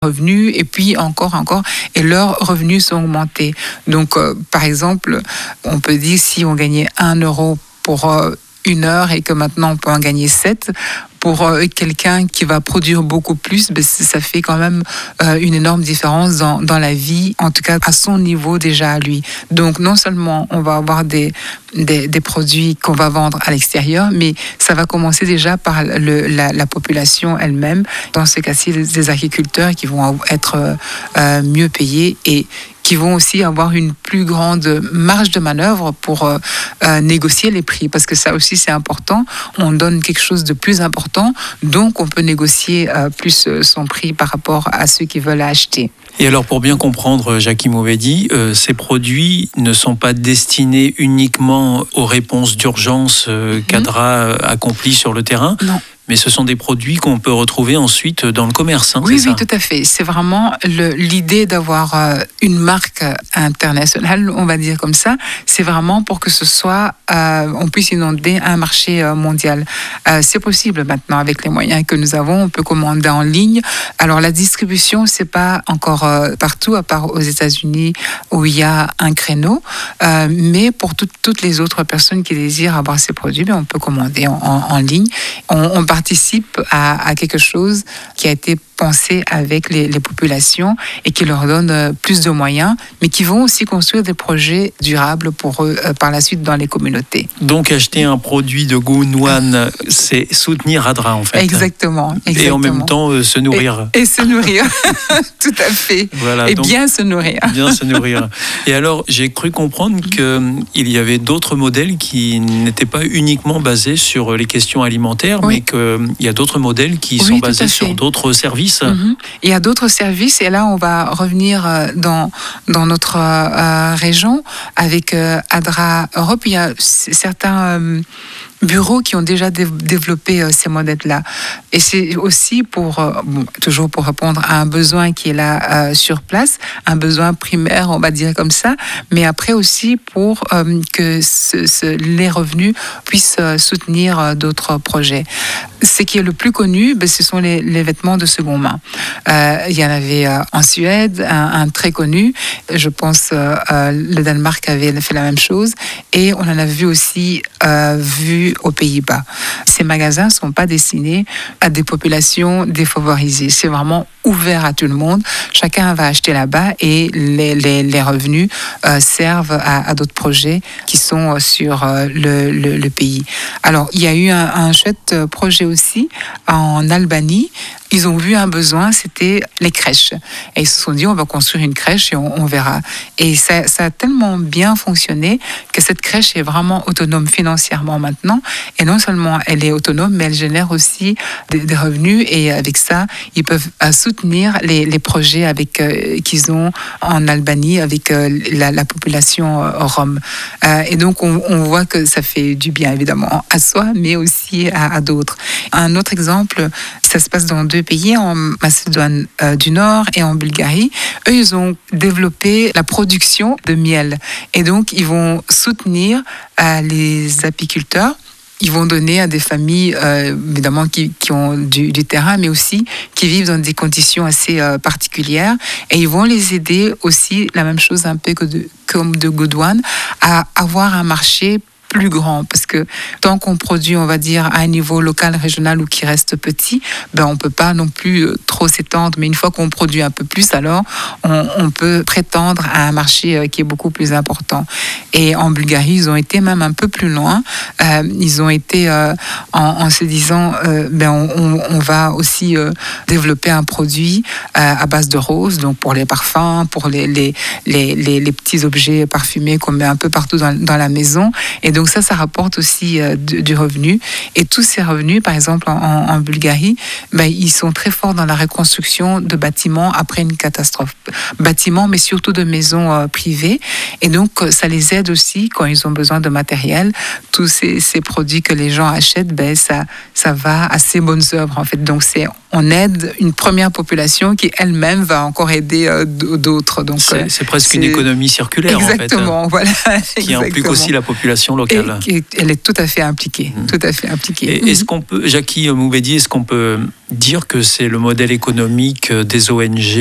revenus et puis encore, et leurs revenus sont augmentés. Donc, par exemple, on peut dire si on gagnait 1 euro pour 1 heure et que maintenant on peut en gagner 7, pour quelqu'un qui va produire beaucoup plus, ça fait quand même une énorme différence dans la vie, en tout cas à son niveau déjà à lui. Donc non seulement on va avoir des produits qu'on va vendre à l'extérieur, mais ça va commencer déjà par la population elle-même. Dans ce cas-ci, des agriculteurs qui vont être mieux payés et qui vont aussi avoir une plus grande marge de manœuvre pour négocier les prix, parce que ça aussi c'est important. On donne quelque chose de plus important, donc on peut négocier plus son prix par rapport à ceux qui veulent acheter. Et alors, pour bien comprendre, Jackie Mouvedi, ces produits ne sont pas destinés uniquement aux réponses d'urgence qu'ADRA accomplit sur le terrain. Non. Mais ce sont des produits qu'on peut retrouver ensuite dans le commerce, hein, oui, c'est ça ? Oui, tout à fait. C'est vraiment l'idée d'avoir une marque internationale, on va dire comme ça. C'est vraiment pour que ce soit, on puisse inonder un marché mondial. C'est possible maintenant avec les moyens que nous avons. On peut commander en ligne. Alors la distribution, c'est pas encore partout, à part aux États-Unis où il y a un créneau. Mais pour toutes les autres personnes qui désirent avoir ces produits, on peut commander en ligne. On participe à quelque chose qui a été pensé avec les populations et qui leur donne plus de moyens, mais qui vont aussi construire des projets durables pour eux par la suite dans les communautés. Donc acheter un produit de Goonwan, c'est soutenir ADRA en fait. Exactement. Et en même temps se nourrir. Et se nourrir, tout à fait. Voilà, et donc, bien se nourrir. Bien se nourrir. Et alors, j'ai cru comprendre qu'il y avait d'autres modèles qui n'étaient pas uniquement basés sur les questions alimentaires, mais qu'il y a d'autres modèles qui sont basés sur d'autres services. Il y a d'autres services et là on va revenir dans notre région avec ADRA Europe. Il y a certains bureaux qui ont déjà développé ces modèles-là. Et c'est aussi toujours pour répondre à un besoin qui est là sur place, un besoin primaire, on va dire comme ça, mais après aussi pour que les revenus puissent soutenir d'autres projets. Ce qui est le plus connu, ce sont les vêtements de seconde main. Il y en avait en Suède, un très connu. Je pense le Danemark avait fait la même chose. Et on en a vu aussi aux Pays-Bas. Ces magasins ne sont pas destinés à des populations défavorisées. C'est vraiment ouvert à tout le monde. Chacun va acheter là-bas et les revenus servent à d'autres projets qui sont sur le pays. Alors, il y a eu un chouette projet aussi en Albanie. Ils ont vu un besoin, c'était les crèches. Et ils se sont dit, on va construire une crèche et on verra. Et ça a tellement bien fonctionné que cette crèche est vraiment autonome financièrement maintenant. Et non seulement elle est autonome, mais elle génère aussi des revenus. Et avec ça, ils peuvent soutenir les projets qu'ils ont en Albanie avec la population rome. Et donc, on voit que ça fait du bien, évidemment, à soi, mais aussi à d'autres. Un autre exemple, ça se passe dans 2 pays, en Macédoine du Nord et en Bulgarie. Eux, ils ont développé la production de miel. Et donc, ils vont soutenir les apiculteurs. Ils vont donner à des familles, évidemment, qui ont du terrain, mais aussi qui vivent dans des conditions assez particulières. Et ils vont les aider aussi, la même chose un peu comme de Goonwan, à avoir un marché plus grand, parce que tant qu'on produit, on va dire, à un niveau local, régional ou qui reste petit, on peut pas non plus trop s'étendre, mais une fois qu'on produit un peu plus, alors on peut prétendre à un marché qui est beaucoup plus important. Et en Bulgarie, ils ont été même un peu plus loin. Ils ont été en se disant, on va aussi développer un produit à base de roses, donc pour les parfums, pour les petits objets parfumés qu'on met un peu partout dans la maison. Et donc ça rapporte aussi du revenu. Et tous ces revenus, par exemple en Bulgarie, ils sont très forts dans la reconstruction de bâtiments après une catastrophe. Bâtiments, mais surtout de maisons privées. Et donc ça les aide aussi quand ils ont besoin de matériel. Tous ces produits que les gens achètent, ça va à ces bonnes œuvres en fait. Donc on aide une première population qui elle-même va encore aider d'autres. Donc c'est presque une économie circulaire, exactement, en fait. Voilà. Qui implique aussi la population locale. Et elle est tout à fait impliquée. Tout à fait impliquée. Et est-ce qu'on peut, Jackie Moubedi, est-ce qu'on peut dire que c'est le modèle économique des ONG